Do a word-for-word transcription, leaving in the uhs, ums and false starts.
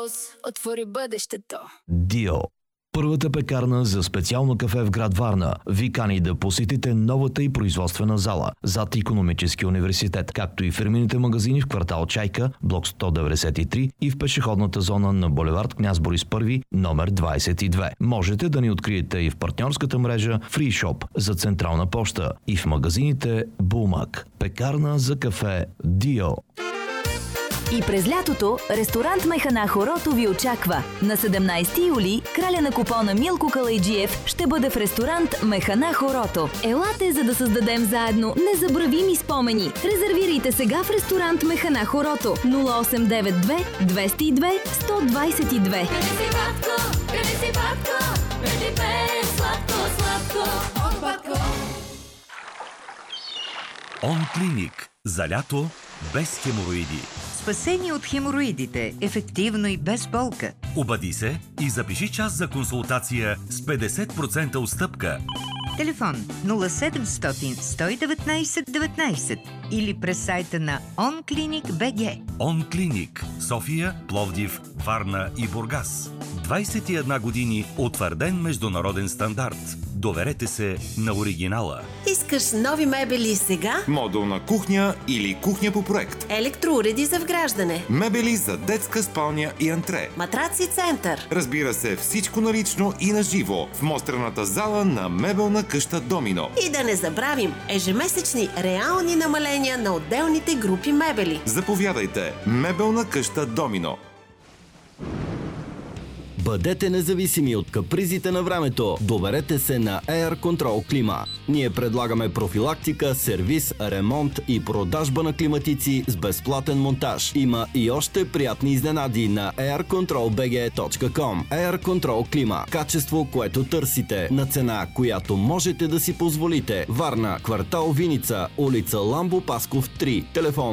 отвори бъдещето. Дио. Първата пекарна за специално кафе в град Варна ви кани да посетите новата и производствена зала зад Икономическия университет, както и фирмените магазини в квартал Чайка, блок сто деветдесет и три и в пешеходната зона на булевард Княз Борис първи, номер двадесет и две. Можете да ни откриете и в партньорската мрежа Free Shop за Централна поща и в магазините Булмак. Пекарна за кафе Дио. И през лятото ресторант Механа Хорото ви очаква. На седемнадесети юли краля на купона Милко Калайджиев ще бъде в ресторант Механа Хорото. Елате, за да създадем заедно незабравими спомени. Резервирайте сега в ресторант Механа Хорото нула осем девет две двеста и две сто двадесет и две. Принеси батко, принеси батко, преживее сладко, сладко от батко. Онклиник. За лято без хемороиди. Спасение от хемороидите. Ефективно и без болка. Обади се и запиши час за консултация с петдесет процента отстъпка. Телефон нула седемстотин сто и деветнадесет деветнадесет или през сайта на онклиник точка би джи. Онклиник. София, Пловдив, Варна и Бургас. двадесет и една години утвърден международен стандарт. Доверете се на оригинала. Искаш нови мебели сега? Модулна кухня или кухня по проект. Електроуреди за вграждане. Мебели за детска спалня и антре. Матраци център. Разбира се, всичко налично и на живо в мострената зала на мебелна къща Домино. И да не забравим ежемесечни реални намаления на отделните групи мебели. Заповядайте. Мебелна къща Домино. Бъдете независими от капризите на времето. Доверете се на Air Control Клима. Ние предлагаме профилактика, сервис, ремонт и продажба на климатици с безплатен монтаж. Има и още приятни изненади на air control b g точка com. Air Control Клима. Качество, което търсите, на цена, която можете да си позволите. Варна, квартал Виница, улица Ламбо Пасков три. Телефон